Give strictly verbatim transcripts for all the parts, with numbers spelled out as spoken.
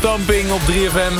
Stomping op drie F M.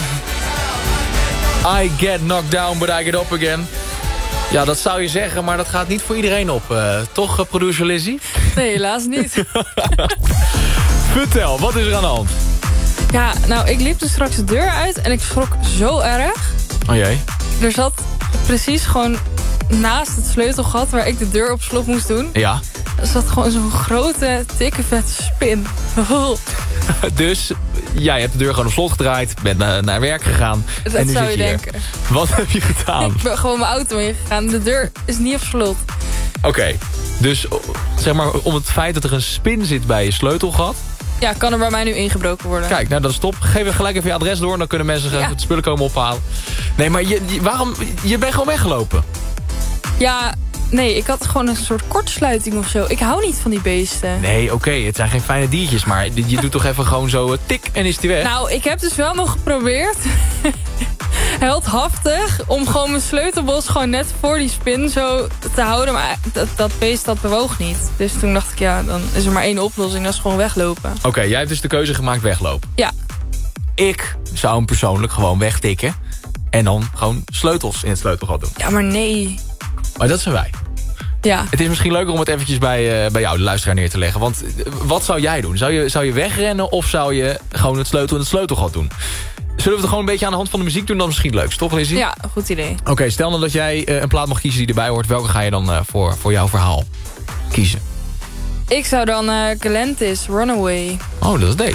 I get knocked down, but I get up again. Ja, dat zou je zeggen, maar dat gaat niet voor iedereen op. Uh, toch, uh, producer Lizzie? Nee, helaas niet. Vertel, wat is er aan de hand? Ja, nou, ik liep dus straks de deur uit en ik schrok zo erg. Oh jee. Er zat precies gewoon naast het sleutelgat waar ik de deur op slot moest doen. Ja. Er zat gewoon zo'n grote, dikke, vette spin. Dus jij hebt de deur gewoon op slot gedraaid, bent naar, naar werk gegaan. Dat en nu zou zit je je denken. Hier. Wat heb je gedaan? Ik ben gewoon mijn auto ingegaan. De deur is niet op slot. Oké, okay. Dus zeg maar om het feit dat er een spin zit bij je sleutelgat. Ja, kan er bij mij nu ingebroken worden. Kijk, nou dat is top. Geef er gelijk even je adres door, dan kunnen mensen ja. het spullen komen ophalen. Nee, maar je, je, waarom, je bent gewoon weggelopen. Ja, nee, ik had gewoon een soort kortsluiting of zo. Ik hou niet van die beesten. Nee, oké, okay, het zijn geen fijne diertjes, maar je doet toch even gewoon zo tik en is die weg. Nou, ik heb dus wel nog geprobeerd, heldhaftig, om gewoon mijn sleutelbos gewoon net voor die spin zo te houden. Maar dat, dat beest, dat bewoog niet. Dus toen dacht ik, ja, dan is er maar één oplossing, dat is gewoon weglopen. Oké, okay, jij hebt dus de keuze gemaakt weglopen. Ja. Ik zou hem persoonlijk gewoon wegtikken en dan gewoon sleutels in het sleutelgat doen. Ja, maar nee. Maar dat zijn wij. Ja. Het is misschien leuker om het eventjes bij, uh, bij jou, de luisteraar, neer te leggen. Want uh, wat zou jij doen? Zou je, zou je wegrennen of zou je gewoon het sleutel in het sleutelgat doen? Zullen we het gewoon een beetje aan de hand van de muziek doen? Dan misschien het leukst, toch Lizzie? Ja, goed idee. Oké, okay, stel nou dat jij uh, een plaat mag kiezen die erbij hoort. Welke ga je dan uh, voor, voor jouw verhaal kiezen? Ik zou dan uh, Galantis, Runaway. Oh, dat is deze.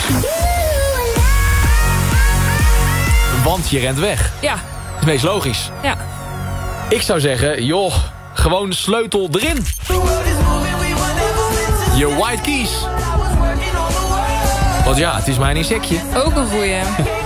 Want je rent weg. Ja. Dat is het meest logisch. Ja. Ik zou zeggen, joh, gewoon sleutel erin. Je white keys. Want ja, het is mijn insectje. Ook een goeie.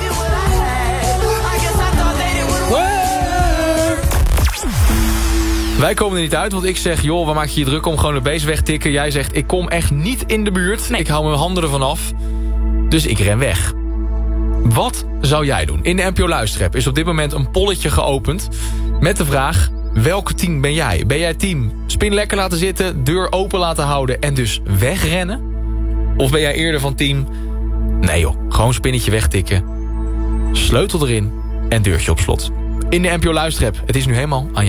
Wij komen er niet uit, want ik zeg, joh, waar maak je je druk om? Gewoon de beest wegtikken. Jij zegt, ik kom echt niet in de buurt. Nee. Ik hou mijn handen ervan af. Dus ik ren weg. Wat zou jij doen? In de N P O Luisterrap is op dit moment een polletje geopend met de vraag, welke team ben jij? Ben jij team spin lekker laten zitten, deur open laten houden en dus wegrennen? Of ben jij eerder van team, nee joh, gewoon spinnetje wegtikken, sleutel erin en deurtje op slot? In de N P O Luisterrap, het is nu helemaal aan jou.